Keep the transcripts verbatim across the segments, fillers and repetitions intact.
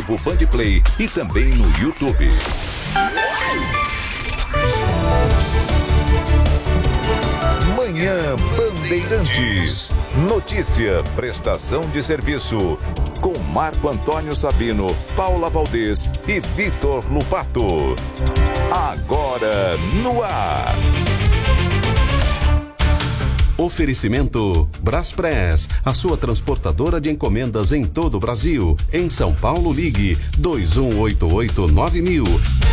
aplicativo Band Play e também no YouTube. Manhã Bandeirantes. Notícia, prestação de serviço. Com Marco Antônio Sabino, Paula Valdez e Vitor Lupato. Agora no ar. Oferecimento Braspress, a sua transportadora de encomendas em todo o Brasil. Em São Paulo, ligue dois um oito oito nove mil.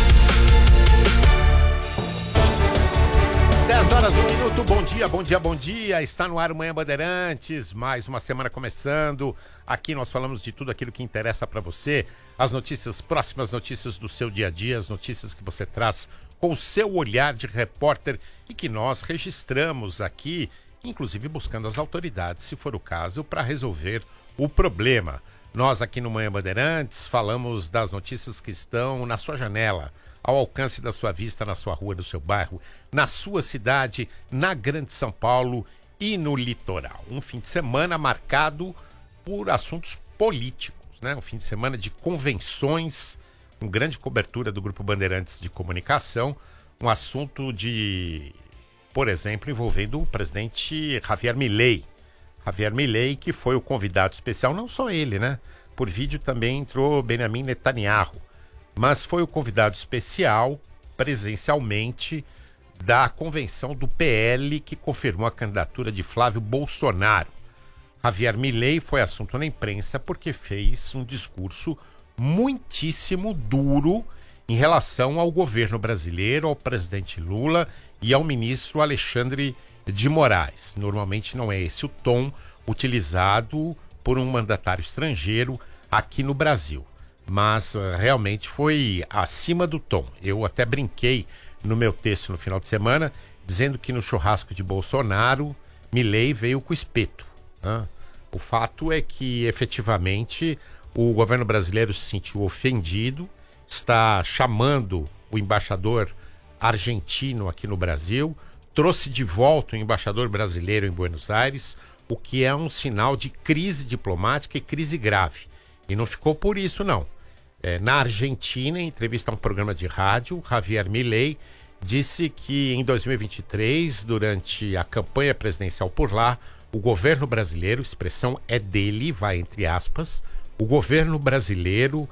dez horas, um minuto, bom dia, bom dia, bom dia. Está no ar o Manhã Bandeirantes, mais uma semana começando. Aqui nós falamos de tudo aquilo que interessa para você, as notícias, próximas notícias do seu dia a dia, as notícias que você traz com o seu olhar de repórter e que nós registramos aqui, inclusive buscando as autoridades, se for o caso, para resolver o problema. Nós aqui no Manhã Bandeirantes falamos das notícias que estão na sua janela, ao alcance da sua vista, na sua rua, no seu bairro, na sua cidade, na Grande São Paulo e no litoral. Um fim de semana marcado por assuntos políticos, né? Um fim de semana de convenções, com grande cobertura do Grupo Bandeirantes de Comunicação, um assunto de, por exemplo, envolvendo o presidente Javier Milei. Javier Milei, que foi o convidado especial, não só ele, né? Por vídeo também entrou Benjamin Netanyahu, mas foi o convidado especial, presencialmente, da convenção do P L que confirmou a candidatura de Flávio Bolsonaro. Javier Milei foi assunto na imprensa porque fez um discurso muitíssimo duro em relação ao governo brasileiro, ao presidente Lula e ao ministro Alexandre de Moraes. Normalmente não é esse o tom utilizado por um mandatário estrangeiro aqui no Brasil. Mas uh, realmente foi acima do tom. Eu até brinquei no meu texto no final de semana, dizendo que no churrasco de Bolsonaro, Milei veio com espeto, né? O fato é que, efetivamente, o governo brasileiro se sentiu ofendido, está chamando o embaixador argentino aqui no Brasil, trouxe de volta o embaixador brasileiro em Buenos Aires, o que é um sinal de crise diplomática e crise grave. E não ficou por isso, não. É, na Argentina, em entrevista a um programa de rádio, Javier Milei disse que em dois mil e vinte e três, durante a campanha presidencial por lá, o governo brasileiro, expressão é dele, vai entre aspas, o governo brasileiro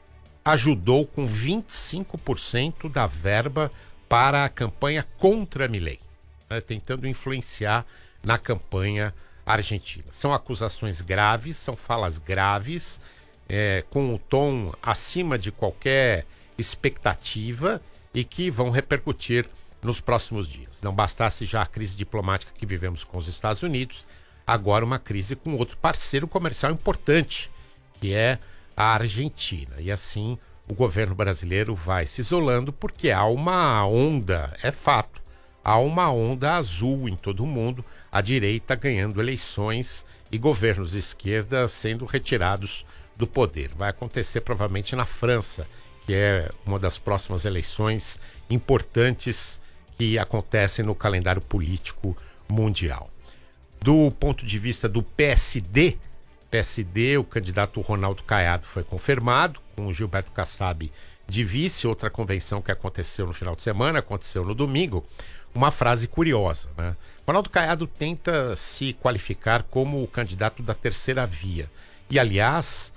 ajudou com vinte e cinco por cento da verba para a campanha contra Milei, né, tentando influenciar na campanha argentina. São acusações graves, são falas graves, É, com o tom acima de qualquer expectativa e que vão repercutir nos próximos dias. Não bastasse já a crise diplomática que vivemos com os Estados Unidos, agora uma crise com outro parceiro comercial importante, que é a Argentina. E assim o governo brasileiro vai se isolando porque há uma onda, é fato, há uma onda azul em todo o mundo, a direita ganhando eleições e governos de esquerda sendo retirados do poder. Vai acontecer provavelmente na França, que é uma das próximas eleições importantes que acontecem no calendário político mundial. Do ponto de vista do P S D, P S D, o candidato Ronaldo Caiado foi confirmado, com o Gilberto Kassab de vice, outra convenção que aconteceu no final de semana, aconteceu no domingo, uma frase curiosa, né? Ronaldo Caiado tenta se qualificar como o candidato da terceira via. E, aliás,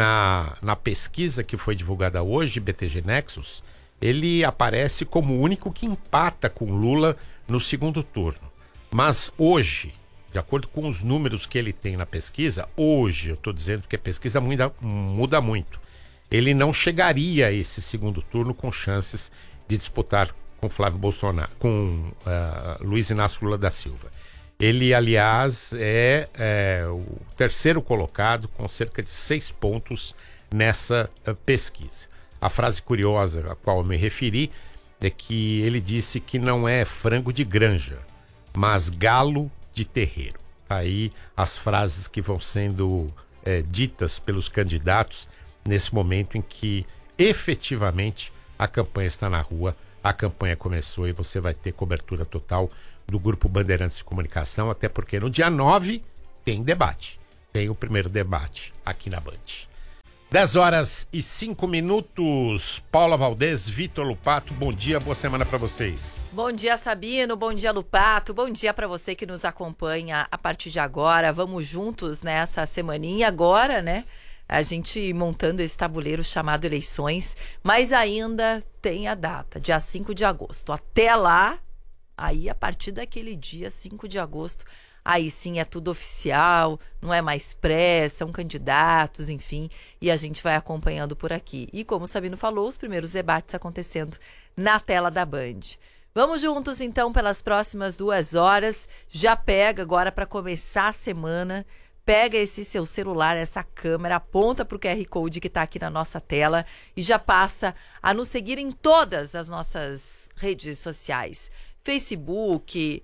Na, na pesquisa que foi divulgada hoje, B T G Nexus, ele aparece como o único que empata com Lula no segundo turno. Mas hoje, de acordo com os números que ele tem na pesquisa, hoje, eu estou dizendo que a pesquisa muda, muda muito, ele não chegaria a esse segundo turno com chances de disputar com Flávio Bolsonaro, com uh, Luiz Inácio Lula da Silva. Ele, aliás, é, é o terceiro colocado com cerca de seis pontos nessa uh, pesquisa. A frase curiosa a qual eu me referi é que ele disse que não é frango de granja, mas galo de terreiro. Aí as frases que vão sendo é, ditas pelos candidatos nesse momento em que efetivamente a campanha está na rua, a campanha começou e você vai ter cobertura total do Grupo Bandeirantes de Comunicação, até porque no dia nove tem debate. Tem o primeiro debate aqui na Band. dez horas e cinco minutos. Paula Valdez, Vitor Lupato, bom dia, boa semana para vocês. Bom dia, Sabino, bom dia, Lupato, bom dia para você que nos acompanha a partir de agora. Vamos juntos nessa semaninha agora, né? A gente montando esse tabuleiro chamado eleições, mas ainda tem a data, dia cinco de agosto. Até lá, aí a partir daquele dia, cinco de agosto, aí sim é tudo oficial, não é mais pré, são candidatos, enfim, e a gente vai acompanhando por aqui. E como o Sabino falou, os primeiros debates acontecendo na tela da Band. Vamos juntos então pelas próximas duas horas, já pega agora para começar a semana. Pega esse seu celular, essa câmera, aponta para o Q R Code que está aqui na nossa tela e já passa a nos seguir em todas as nossas redes sociais. Facebook,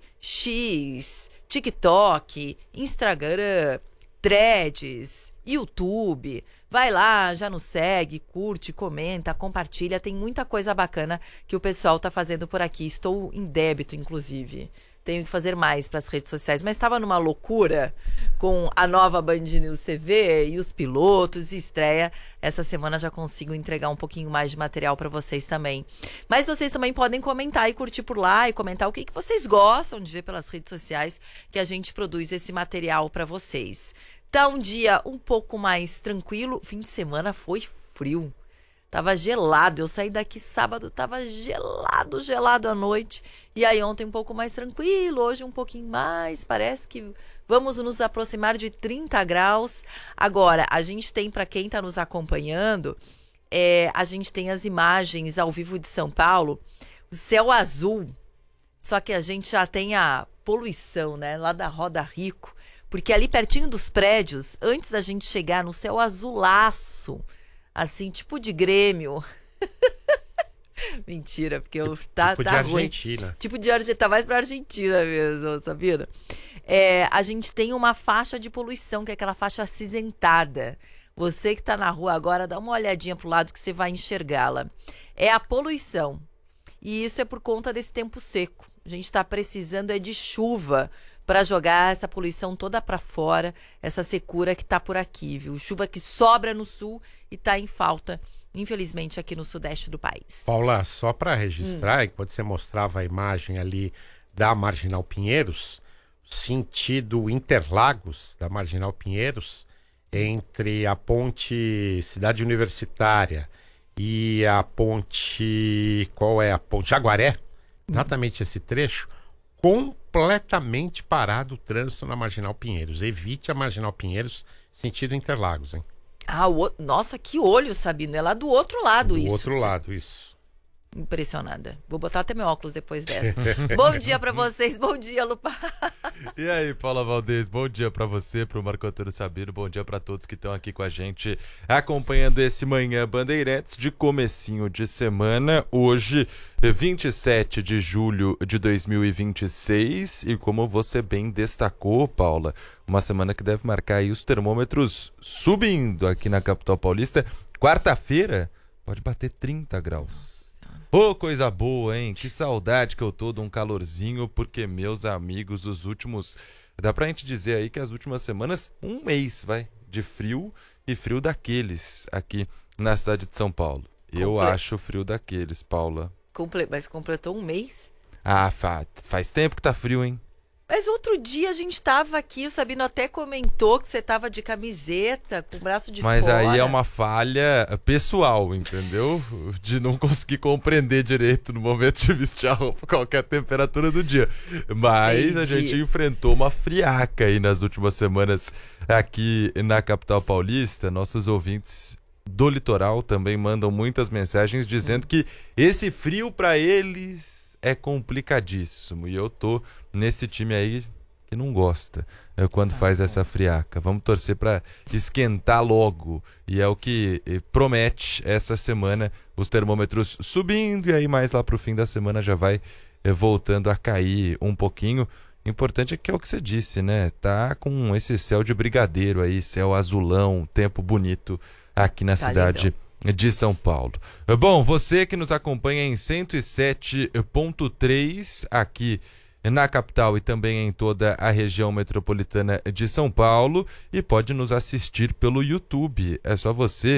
X, TikTok, Instagram, Threads, YouTube. Vai lá, já nos segue, curte, comenta, compartilha. Tem muita coisa bacana que o pessoal está fazendo por aqui. Estou em débito, inclusive. Tenho que fazer mais para as redes sociais, mas estava numa loucura com a nova Band News T V e os pilotos e estreia. Essa semana já consigo entregar um pouquinho mais de material para vocês também. Mas vocês também podem comentar e curtir por lá e comentar o que, que vocês gostam de ver pelas redes sociais, que a gente produz esse material para vocês. Tá um dia um pouco mais tranquilo, fim de semana foi frio. Tava gelado, eu saí daqui sábado, tava gelado, gelado à noite. E aí ontem um pouco mais tranquilo, hoje um pouquinho mais, parece que vamos nos aproximar de trinta graus. Agora, a gente tem, para quem está nos acompanhando, é, a gente tem as imagens ao vivo de São Paulo, o céu azul, só que a gente já tem a poluição, né, lá da Roda Rico, porque ali pertinho dos prédios, antes da gente chegar no céu azulaço, assim, tipo de Grêmio. Mentira, porque eu tá, tipo tá de ruim. Argentina. Tipo de Argentina, tá mais pra Argentina mesmo, sabia? É, a gente tem uma faixa de poluição, que é aquela faixa acinzentada. Você que tá na rua agora, dá uma olhadinha pro lado que você vai enxergá-la. É a poluição. E isso é por conta desse tempo seco. A gente tá precisando é de chuva para jogar essa poluição toda para fora, essa secura que tá por aqui, viu? Chuva que sobra no sul e tá em falta, infelizmente, aqui no sudeste do país. Paula, só para registrar, hum. enquanto você mostrava a imagem ali da Marginal Pinheiros, sentido Interlagos da Marginal Pinheiros, entre a ponte Cidade Universitária e a ponte... Qual é a ponte? Jaguaré, exatamente hum. esse trecho, completamente parado o trânsito na Marginal Pinheiros. Evite a Marginal Pinheiros, sentido Interlagos, hein? Ah, o... nossa, que olho, Sabino. É lá do outro lado do isso. Do outro você... lado, isso. Impressionada. Vou botar até meu óculos depois dessa. Bom dia pra vocês, bom dia, Lupa. E aí, Paula Valdez, bom dia pra você, pro Marco Antônio Sabino, bom dia pra todos que estão aqui com a gente, acompanhando esse Manhã Bandeirantes de comecinho de semana, hoje, vinte e sete de julho de dois mil e vinte e seis, e como você bem destacou, Paula, uma semana que deve marcar aí os termômetros subindo aqui na capital paulista. Quarta-feira pode bater trinta graus. Ô, oh, coisa boa, hein? Que saudade que eu tô de um calorzinho, porque, meus amigos, os últimos... Dá pra gente dizer aí que as últimas semanas, um mês, vai, de frio, e frio daqueles aqui na cidade de São Paulo. Comple... Eu acho frio daqueles, Paula. Comple... Mas completou um mês? Ah, fa... faz tempo que tá frio, hein? Mas outro dia a gente tava aqui, o Sabino até comentou que você tava de camiseta, com o braço de Mas fora. Mas aí é uma falha pessoal, entendeu? De não conseguir compreender direito no momento de vestir a roupa, qualquer temperatura do dia. Mas Entendi. A gente enfrentou uma friaca aí nas últimas semanas aqui na capital paulista. Nossos ouvintes do litoral também mandam muitas mensagens dizendo que esse frio para eles é complicadíssimo. E eu tô nesse time aí que não gosta é, quando ah, faz bom. essa friaca. Vamos torcer para esquentar logo. E é o que eh, promete essa semana, os termômetros subindo, e aí mais lá pro fim da semana já vai eh, voltando a cair um pouquinho. Importante é que é o que você disse, né? Tá com esse céu de brigadeiro aí, céu azulão, tempo bonito aqui na tá cidade legal. De São Paulo. Bom, você que nos acompanha em cento e sete ponto três aqui na capital e também em toda a região metropolitana de São Paulo, e pode nos assistir pelo YouTube. É só você